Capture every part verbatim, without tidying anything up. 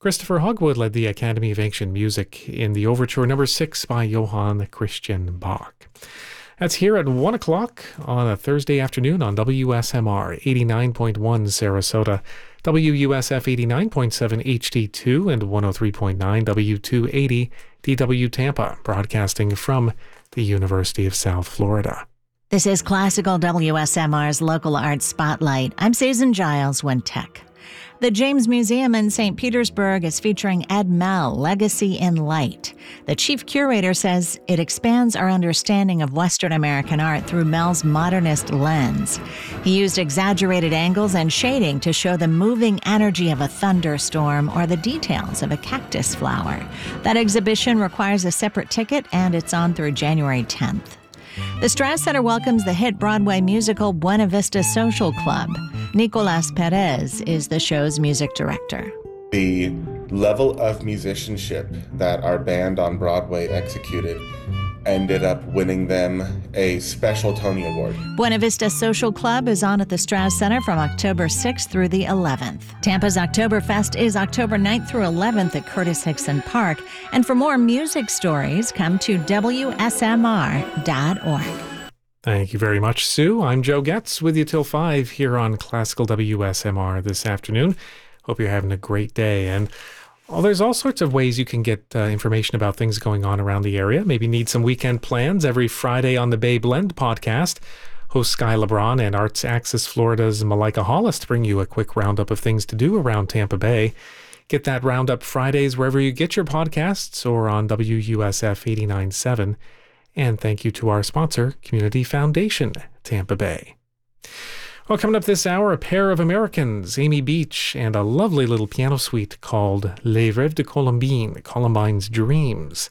Christopher Hogwood led the Academy of Ancient Music in the Overture Number six by Johann Christian Bach. That's here at one o'clock on a Thursday afternoon on W S M R eighty-nine point one Sarasota, W U S F eighty-nine point seven H D two, and one oh three point nine W two eighty D W Tampa, broadcasting from the University of South Florida. This is Classical W S M R's Local Arts Spotlight. I'm Susan Giles, Wintec. The James Museum in Saint Petersburg is featuring Ed Mell, Legacy in Light. The chief curator says it expands our understanding of Western American art through Mell's modernist lens. He used exaggerated angles and shading to show the moving energy of a thunderstorm or the details of a cactus flower. That exhibition requires a separate ticket, and it's on through January tenth. The Strass Center welcomes the hit Broadway musical Buena Vista Social Club. Nicolas Perez is the show's music director. The level of musicianship that our band on Broadway executed ended up winning them a special Tony Award. Buena Vista Social Club is on at the Strass Center from October sixth through the eleventh. Tampa's Oktoberfest is October ninth through eleventh at Curtis Hickson Park. And for more music stories, come to W S M R dot org. Thank you very much, Sue. I'm Joe Getz with you till five here on Classical W S M R this afternoon. Hope you're having a great day. And well, there's all sorts of ways you can get uh, information about things going on around the area. Maybe need some weekend plans. Every Friday on the Bay Blend podcast, host Sky LeBron and Arts Axis Florida's Malika Hollis bring you a quick roundup of things to do around Tampa Bay. Get that roundup Fridays wherever you get your podcasts or on W U S F eighty-nine point seven. And thank you to our sponsor, Community Foundation, Tampa Bay. Well, coming up this hour, a pair of Americans, Amy Beach, and a lovely little piano suite called Les Rêves de Colombine, Columbine's Dreams,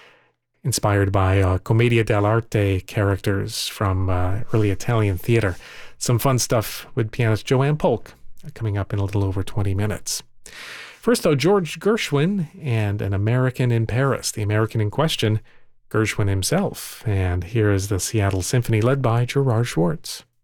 inspired by uh, Commedia dell'arte characters from uh, early Italian theater. Some fun stuff with pianist Joanne Polk coming up in a little over twenty minutes. First, though, George Gershwin and An American in Paris, the American in question, Gershwin himself. And here is the Seattle Symphony led by Gerard Schwartz.